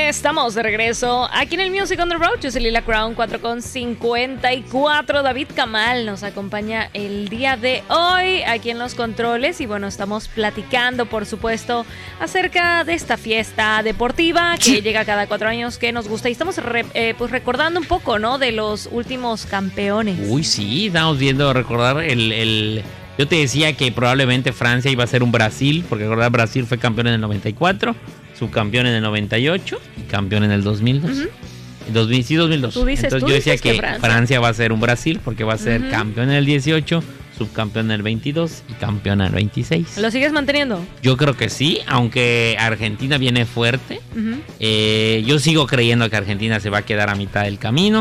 Estamos de regreso aquí en el Music on the Road. Yo soy Lila Crown, 4:54. David Kamal nos acompaña el día de hoy aquí en los controles. Y bueno, estamos platicando, por supuesto, acerca de esta fiesta deportiva que llega cada 4 años, que nos gusta. Y estamos pues recordando un poco, ¿no?, de los últimos campeones. Uy, sí, estamos viendo, recordar Yo te decía que probablemente Francia iba a ser un Brasil, porque recordar, Brasil fue campeón en el 94, subcampeón en el 98 y campeón en el 2002. Uh-huh. 2002. Tú dices, entonces yo decía que Francia va a ser un Brasil porque va a ser campeón en el 18, subcampeón en el 22 y campeón en el 26. ¿Lo sigues manteniendo? Yo creo que sí, aunque Argentina viene fuerte. Uh-huh. Yo sigo creyendo que Argentina se va a quedar a mitad del camino.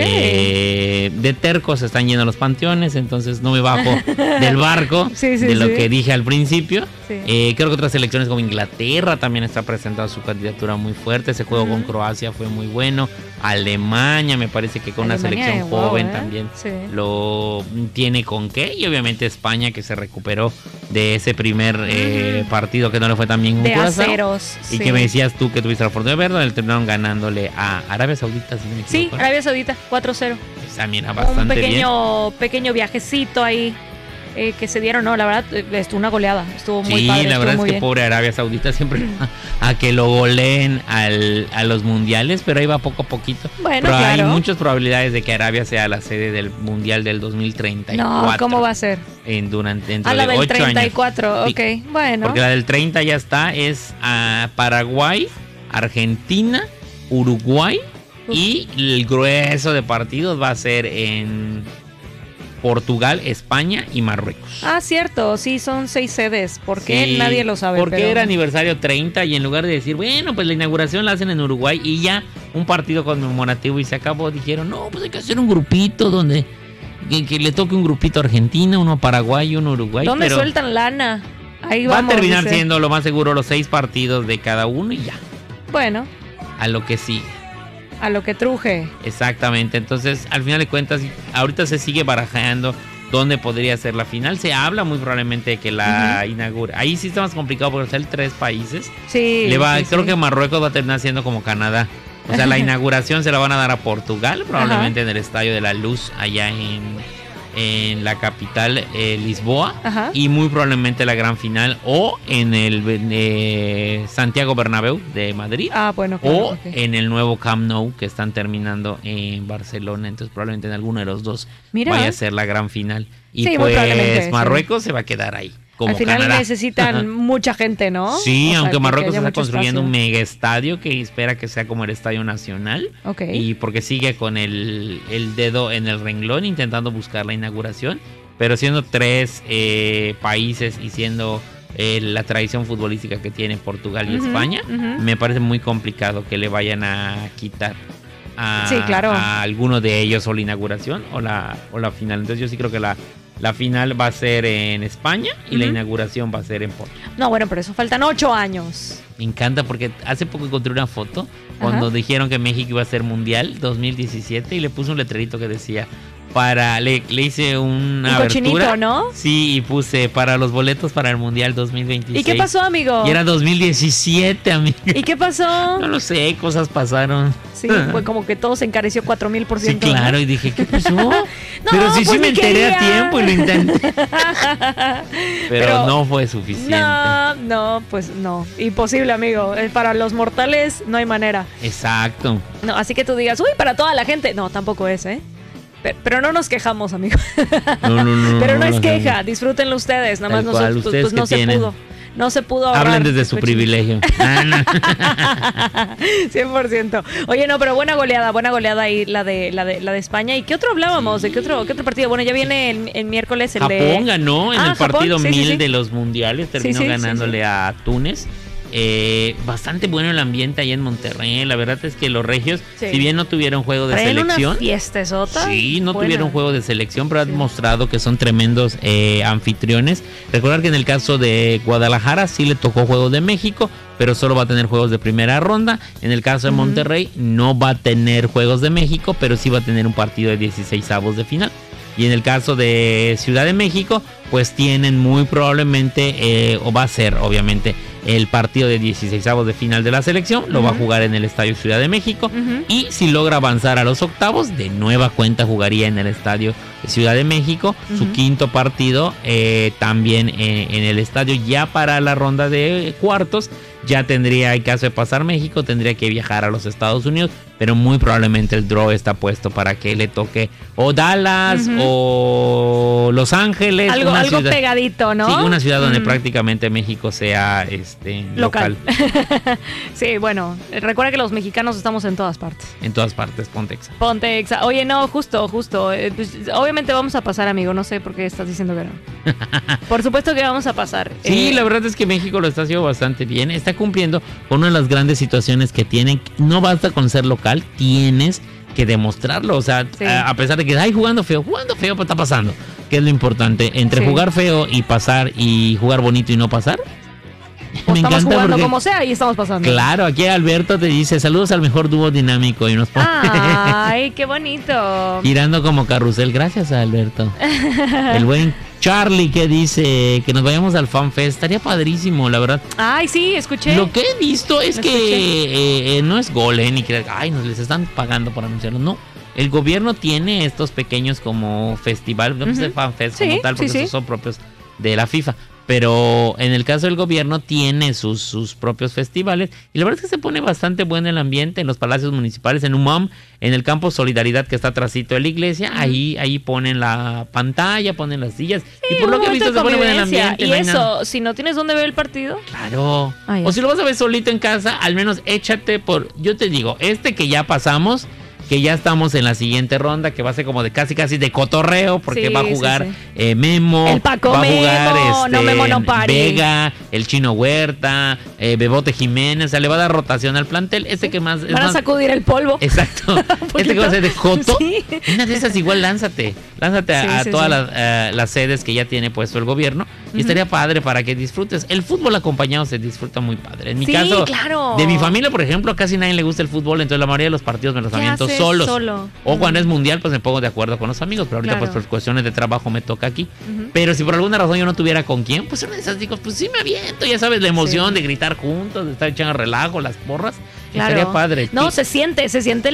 Okay. De tercos se están yendo los panteones, entonces no me bajo del barco de lo que dije al principio. Sí. Creo que otras selecciones como Inglaterra también está presentando su candidatura muy fuerte. Ese juego con Croacia fue muy bueno. Alemania me parece que con una selección joven también lo tiene con qué. Y obviamente España, que se recuperó de ese primer partido que no le fue tan bien con Curazao. Y que me decías tú que tuviste la fortuna de verlo, le terminaron ganándole a Arabia Saudita. Sí, Arabia Saudita, 4-0. Esa mira bastante pequeño viajecito ahí que se dieron, no, la verdad, una goleada, estuvo muy padre. Sí, la verdad es que bien. Pobre Arabia Saudita siempre a que lo goleen a los mundiales, pero ahí va poco a poquito. Bueno, pero claro. Hay muchas probabilidades de que Arabia sea la sede del mundial del 2034. No, ¿cómo va a ser? Dentro la de del 8 34, años. Ok, sí, bueno. Porque la del 30 ya está, es a Paraguay, Argentina, Uruguay y el grueso de partidos va a ser en Portugal, España y Marruecos. Ah, cierto, sí, son 6 sedes. ¿Por qué? Sí, nadie lo sabe. Porque era aniversario 30 y en lugar de decir, bueno, pues la inauguración la hacen en Uruguay y ya un partido conmemorativo y se acabó, dijeron, no, pues hay que hacer un grupito donde que le toque un grupito a Argentina, uno a Paraguay y uno a Uruguay. ¿Dónde sueltan lana? Ahí va a terminar siendo lo más seguro los 6 partidos de cada uno y ya. Bueno. A lo que sí. A lo que truje. Exactamente, entonces al final de cuentas ahorita se sigue barajando dónde podría ser la final. Se habla muy probablemente de que la inaugura. Ahí sí está más complicado porque son 3 países. Sí. Creo que Marruecos va a terminar siendo como Canadá. O sea, la inauguración se la van a dar a Portugal, probablemente en el Estadio de la Luz, allá en la capital, Lisboa. Ajá. Y muy probablemente la gran final o en el Santiago Bernabéu de Madrid. Ah, bueno, claro, o en el nuevo Camp Nou que están terminando en Barcelona. Entonces probablemente en alguno de los dos vaya a ser la gran final. Y sí, pues Marruecos se va a quedar ahí. Como al final Canadá. Necesitan mucha gente, ¿no? Sí, aunque Marruecos está construyendo un mega estadio que espera que sea como el Estadio Nacional. Y porque sigue con el dedo en el renglón intentando buscar la inauguración. Pero siendo 3 países y siendo la tradición futbolística que tiene Portugal y España, me parece muy complicado que le vayan a quitar a alguno de ellos o la inauguración o la final. Entonces yo sí creo que la final va a ser en España y la inauguración va a ser en Portugal. No, bueno, pero eso faltan 8 años. Me encanta porque hace poco encontré una foto cuando dijeron que México iba a ser mundial 2017 y le puse un letrerito que decía le hice una abertura, cochinito, ¿no? Sí, y puse para los boletos para el mundial 2026. ¿Y qué pasó, amigo? Y era 2017, amigo. ¿Y qué pasó? No lo sé, cosas pasaron. Sí, fue como que todo se encareció 4000%. Sí, claro, ¿no? Y dije, ¿qué pasó? No, pero sí, pues sí me enteré a tiempo y lo intenté. pero no fue suficiente. No, pues no. Imposible, amigo. Para los mortales no hay manera. Exacto. No, así que tú digas, uy, para toda la gente. No, tampoco es, ¿eh? Pero no nos quejamos, amigo. No. Pero no es queja, disfrútenlo ustedes. Nada más nosotros, pues no se pudo. No se pudo ahorrar. Hablen desde su privilegio. 100%. Oye, no, pero buena goleada ahí la de España. ¿Y qué otro hablábamos? ¿De qué otro partido? Bueno, ya viene el miércoles el Japón de... Japón ganó en el partido Japón, 1000 de los mundiales. Terminó ganándole a Túnez. Bastante bueno el ambiente ahí en Monterrey. La verdad es que los regios, si bien no tuvieron juego de selección, una fiestezota. Sí, no tuvieron juego de selección, pero han mostrado que son tremendos anfitriones. Recordar que en el caso de Guadalajara sí le tocó juegos de México, pero solo va a tener juegos de primera ronda. En el caso de Monterrey no va a tener juegos de México, pero sí va a tener un partido de 16avos de final. Y en el caso de Ciudad de México, pues tienen muy probablemente, o va a ser obviamente, el partido de 16avos de final de la selección. Lo va a jugar en el Estadio Ciudad de México. Y si logra avanzar a los octavos, de nueva cuenta jugaría en el Estadio Ciudad de México. Su quinto partido también en el estadio. Ya para la ronda de cuartos, ya tendría, en caso de pasar México, tendría que viajar a los Estados Unidos. Pero muy probablemente el draw está puesto para que le toque o Dallas o Los Ángeles. Algo ciudad, pegadito, ¿no? Sí, una ciudad donde prácticamente México sea local. Sí, bueno, recuerda que los mexicanos estamos en todas partes. En todas partes, Pontexa. Pontexa. Oye, no, justo. Pues, obviamente vamos a pasar, amigo. No sé por qué estás diciendo que no. Por supuesto que vamos a pasar. Sí, la verdad es que México lo está haciendo bastante bien. Está cumpliendo con una de las grandes situaciones que tienen. No basta con ser local, tienes que demostrarlo. O sea, a pesar de que jugando feo, pues está pasando. ¿Qué es lo importante? Entre jugar feo y pasar, y jugar bonito y no pasar. O me estamos jugando porque, como sea, y estamos pasando. Claro, aquí Alberto te dice: saludos al mejor dúo dinámico. Y nos pone ¡ay, qué bonito! Girando como carrusel. Gracias a Alberto. El buen Charlie que dice que nos vayamos al FanFest. Estaría padrísimo, la verdad. Ay, sí, escuché. Lo que he visto es que no es gol, ni que nos les están pagando por anunciarlo. No. El gobierno tiene estos pequeños como festival, no de FanFest como tal, porque esos son propios de la FIFA. Pero en el caso del gobierno tiene sus propios festivales. Y la verdad es que se pone bastante bueno el ambiente en los palacios municipales, en UMAM, en el campo Solidaridad que está atrásito de la iglesia. Ahí ponen la pantalla, ponen las sillas. Sí, y por lo que he visto se pone bueno el ambiente. Y eso, si no tienes dónde ver el partido. Claro. O si lo vas a ver solito en casa, al menos échate por... Yo te digo, que ya pasamos... que ya estamos en la siguiente ronda, que va a ser como de casi de cotorreo, porque va a jugar Memo, el Paco va a jugar Memo, no Vega, el Chino Huerta, Bebote Jiménez, o sea, le va a dar rotación al plantel. Que más van a sacudir el polvo. Exacto. Que va a ser de Joto. Una de esas igual lánzate a todas las sedes que ya tiene puesto el gobierno, y estaría padre para que disfrutes. El fútbol acompañado se disfruta muy padre. En mi caso, de mi familia, por ejemplo, a casi nadie le gusta el fútbol, entonces la mayoría de los partidos me los aviento solo. O cuando es mundial, pues me pongo de acuerdo con los amigos, pero ahorita pues por cuestiones de trabajo me toca aquí. Pero si por alguna razón yo no tuviera con quién, pues una de esas digo, pues sí me aviento, ya sabes, la emoción de gritar juntos, de estar echando relajo, las porras. Estaría padre. No, se siente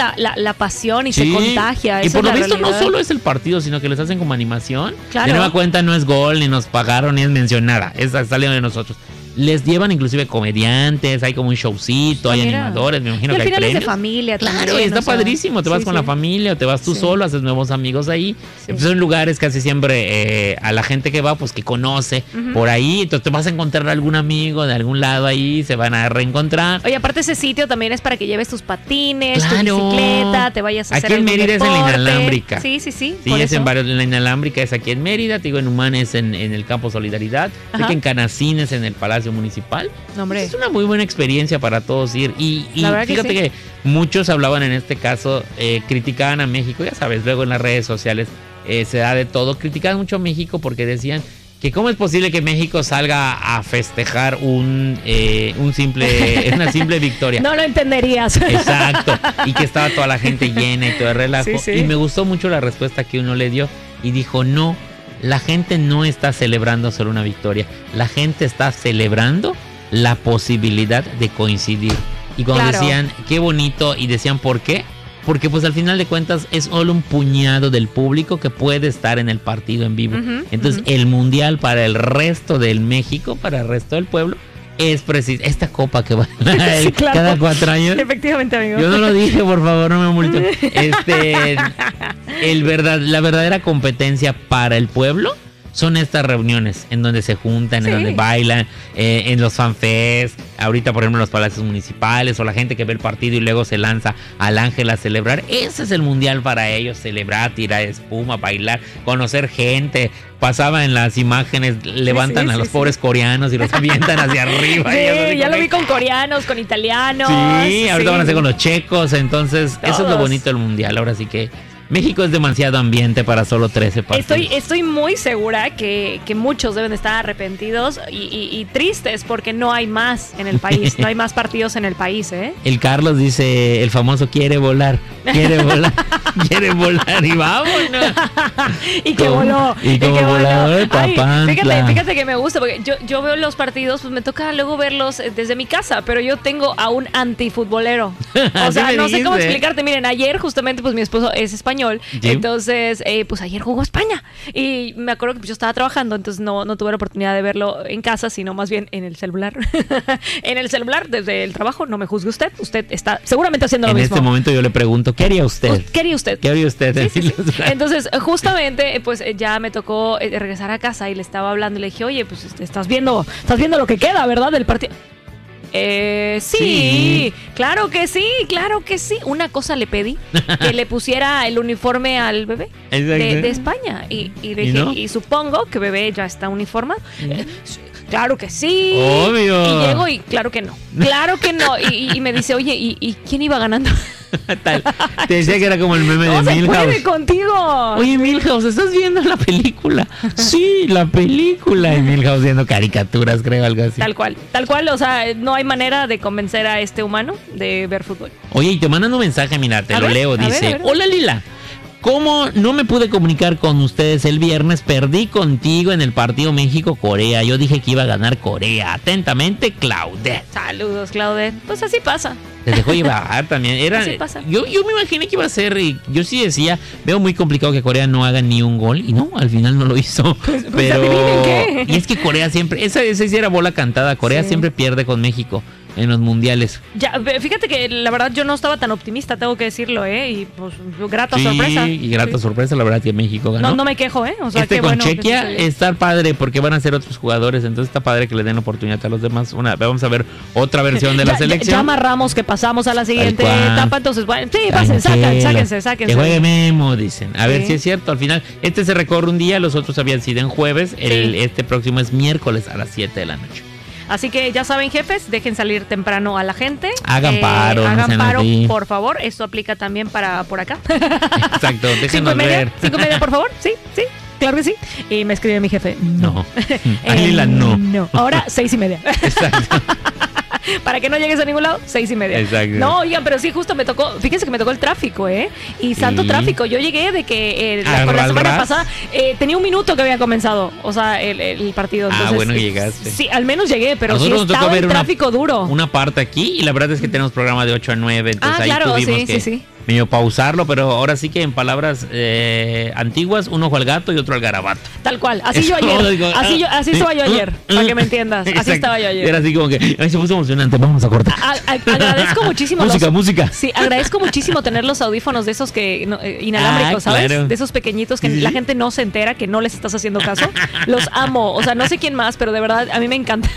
la pasión y se contagia. Y por lo visto no solo es el partido, sino que les hacen como animación. De nueva cuenta no es gol, ni nos pagaron, ni es mencionada. Esa salió de nosotros. Les llevan inclusive comediantes, hay como un showcito, hay animadores, me imagino que hay premios. Es de familia también. Claro, y está padrísimo, te vas con la familia o te vas tú solo, haces nuevos amigos ahí. Son lugares casi siempre a la gente que va, pues que conoce por ahí, entonces te vas a encontrar algún amigo de algún lado ahí, se van a reencontrar. Oye, aparte ese sitio también es para que lleves tus patines, tu bicicleta, te vayas a hacer algún deporte. Aquí en Mérida es en la inalámbrica. Sí, es en varios, la inalámbrica es aquí en Mérida, te digo, en Humán es en el campo Solidaridad, sé que en Canacín es en el Palacio Municipal. Es una muy buena experiencia para todos ir. Y fíjate que muchos hablaban en este caso, criticaban a México, ya sabes, luego en las redes sociales se da de todo, criticaban mucho a México porque decían que cómo es posible que México salga a festejar una simple victoria. No lo entenderías. Exacto. Y que estaba toda la gente llena y todo el relajo. Y me gustó mucho la respuesta que uno le dio y dijo, no, la gente no está celebrando solo una victoria, la gente está celebrando la posibilidad de coincidir. Y cuando decían, qué bonito, y decían, ¿por qué? Porque pues al final de cuentas es solo un puñado del público que puede estar en el partido en vivo. Entonces el mundial para el resto del México, para el resto del pueblo, es preciso. Esta copa que va cada 4 años. Efectivamente, amigo. Yo no lo dije, por favor, no me multen. La verdadera competencia para el pueblo son estas reuniones en donde se juntan, en donde bailan, en los fanfests, ahorita por ejemplo en los palacios municipales, o la gente que ve el partido y luego se lanza al Ángel a celebrar. Ese es el mundial para ellos, celebrar, tirar espuma, bailar, conocer gente. Pasaba en las imágenes, levantan a los pobres coreanos y los avientan hacia arriba. Ya lo vi con coreanos, con italianos. Sí, ahorita van a hacer con los checos, entonces todos. Eso es lo bonito del mundial. Ahora sí que México es demasiado ambiente para solo 13 partidos. Estoy muy segura que muchos deben estar arrepentidos y tristes porque no hay más en el país, no hay más partidos en el país, ¿eh? El Carlos dice, el famoso quiere volar y vámonos. Y que voló. Y como volador de Papantla. Fíjate que me gusta porque yo veo los partidos, pues me toca luego verlos desde mi casa, pero yo tengo a un antifutbolero. O sea, no sé cómo explicarte. Miren, ayer justamente pues mi esposo es español, entonces pues ayer jugó España y me acuerdo que pues, yo estaba trabajando, entonces no tuve la oportunidad de verlo en casa, sino más bien en el celular. En el celular desde el trabajo, no me juzgue usted está seguramente haciendo lo mismo. En este momento yo le pregunto, ¿qué haría usted? ¿Qué haría usted? Sí. Entonces, justamente, pues ya me tocó regresar a casa y le estaba hablando y le dije, oye, pues estás viendo lo que queda, ¿verdad? Del partido. Sí, claro que sí. Una cosa le pedí, que le pusiera el uniforme al bebé de España. Y le dije, ¿no? Y supongo que bebé ya está uniformado. Claro que sí. Obvio. Y llego y claro que no. Y me dice, oye, ¿y quién iba ganando? Te decía que era como el meme de Milhouse. ¿Cómo se puede contigo? Oye, Milhouse, ¿estás viendo la película? Sí, la película. Y Milhouse viendo caricaturas, creo, algo así. Tal cual. O sea, no hay manera de convencer a este humano de ver fútbol. Oye, y te mandan un mensaje, mira, te lo leo. Dice, hola Lila. ¿Cómo no me pude comunicar con ustedes el viernes? Perdí contigo en el partido México-Corea. Yo dije que iba a ganar Corea. Atentamente, Claudette. Saludos, Claudette. Pues así pasa. Se dejó llevar también. Así pasa. Yo me imaginé que iba a ser. Yo sí decía, veo muy complicado que Corea no haga ni un gol. Y no, al final no lo hizo. Pero ¿qué? Y es que Corea siempre. Esa sí era bola cantada. Corea siempre pierde con México en los mundiales. Ya, fíjate que la verdad yo no estaba tan optimista, tengo que decirlo, y pues grata sorpresa. Y grata sorpresa, la verdad que México ganó. No me quejo, o sea, con bueno Chequia está padre porque van a ser otros jugadores, entonces está padre que le den oportunidad a los demás. Vamos a ver otra versión de la selección. Ya amarramos que pasamos a la siguiente etapa, entonces bueno, sí, pasen, sáquense. Que juegue Memo, dicen. A ver si es cierto, al final este se recorre un día, los otros habían sido en jueves, este próximo es miércoles a las 7 de la noche. Así que ya saben, jefes, dejen salir temprano a la gente. Hagan paro, por favor. Esto aplica también para por acá. Exacto, déjenos ver. 5:30, por favor. Sí, claro que sí. Y me escribe mi jefe, no. Lila, no. Ahora 6:30. Exacto. Para que no llegues a ningún lado, 6:30. Exacto. No, oigan, pero sí, justo me tocó, fíjense que me tocó el tráfico, y santo tráfico. Yo llegué de que la semana pasada tenía un minuto que había comenzado, o sea, el partido. Entonces, bueno que llegaste. Sí, al menos llegué, pero nosotros sí estaba el tráfico duro. Una parte aquí, y la verdad es que tenemos programa de 8 a 9, entonces ahí claro, tuvimos que medio pausarlo, pero ahora sí que en palabras antiguas, un ojo al gato y otro al garabato. Tal cual, así yo ayer. Así estaba yo ayer, para que me entiendas. Así estaba yo ayer. Era así como que, se puso emocionante, vamos a cortar. Agradezco muchísimo. Música. Sí, agradezco muchísimo tener los audífonos de esos que inalámbricos, ¿sabes? Claro. De esos pequeñitos que la gente no se entera que no les estás haciendo caso. Los amo, o sea, no sé quién más, pero de verdad a mí me encanta.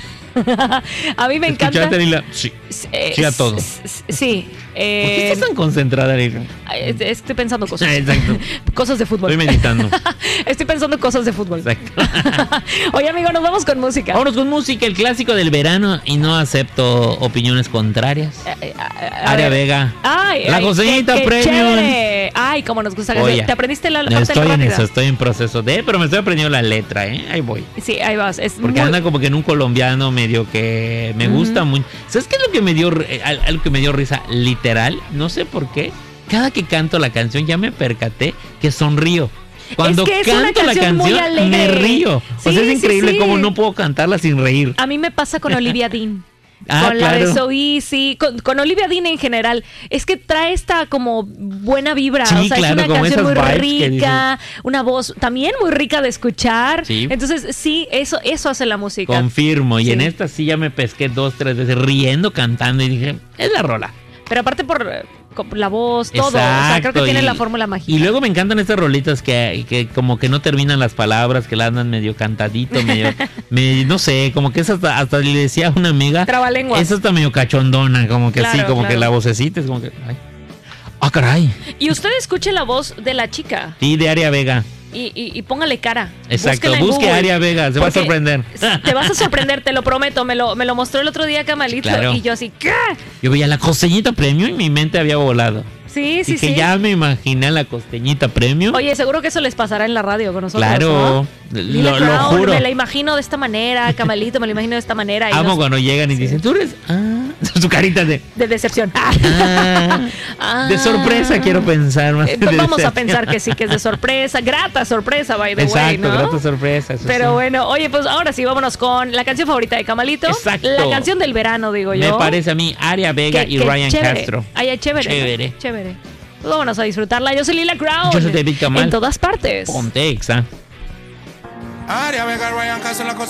A mí me encanta. Sí, a todo. Sí. ¿Por qué estás tan concentrada, Lila? Estoy pensando cosas. Exacto. Cosas de fútbol. Estoy meditando. Estoy pensando cosas de fútbol. Exacto. Oye, amigo, nos vamos con música. Vámonos con música, el clásico del verano, y no acepto opiniones contrarias. Aria Vega. La Joseñita Premium. Ay, cómo nos gusta. Oye, ¿te aprendiste la parte estoy en eso, estoy en proceso pero me estoy aprendiendo la letra, Ahí voy. Sí, ahí vas. Porque anda como que en un colombiano medio que me gusta mucho. ¿Sabes qué es lo que me dio algo que me dio risa? Literal, no sé por qué. Cada que canto la canción ya me percaté que sonrío. Cuando canto la canción me río. O sea, es increíble cómo no puedo cantarla sin reír. A mí me pasa con Olivia Dean. Con la de So Easy, con Olivia Dean en general. Es que trae esta como buena vibra. Sí, o sea, claro, es una canción muy rica, una voz también muy rica de escuchar. Sí. Entonces, sí, eso hace la música. Confirmo. Y en esta sí ya me pesqué 2, 3 veces riendo, cantando, y dije, es la rola. Pero aparte por la voz, todo. Exacto, o sea, creo que tiene la fórmula mágica. Y luego me encantan estas rolitas que como que no terminan las palabras, que la andan medio cantadito, no sé, como que es hasta le decía a una amiga. Trabalenguas. Es hasta medio cachondona, como que sí, como que la vocecita es como que, ay. ¡Ah, caray! Y usted escuche la voz de la chica. Sí, de Aria Vega. y póngale cara. Exacto, busque Aria Vega, se va a sorprender. Te vas a sorprender, te lo prometo. Me lo mostró el otro día Camalito, claro. Y yo así, ¿qué? Yo veía la costeñita premium y mi mente había volado. Sí. Que ya me imaginé la costeñita premium. Oye, seguro que eso les pasará en la radio con nosotros. Claro, ¿no? lo juro. Me la imagino de esta manera, Camalito, me la imagino de esta manera. Amo cuando llegan y dicen, tú eres... su carita de decepción. De sorpresa quiero pensar más. Vamos a pensar que sí, que es de sorpresa. Grata sorpresa, by the way, ¿no? Grata sorpresa. Pero bueno, oye, pues ahora sí, vámonos con la canción favorita de Camalito. Exacto. La canción del verano, digo yo. Me parece a mí Aria Vega y Ryan Castro. Ay, chévere. Pues vámonos a disfrutarla. Yo soy Lila Crown. Yo soy David Kamal. En todas partes. Ponte Exa. Aria Vega, Ryan Castro, la cosa